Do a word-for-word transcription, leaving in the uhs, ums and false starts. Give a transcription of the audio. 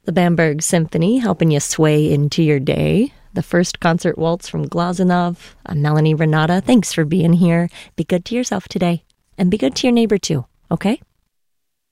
The Bamberg Symphony helping you sway into your day. The first concert waltz from Glazunov. I'm Melanie Renata. Thanks for being here. Be good to yourself today. And be good to your neighbor too, okay?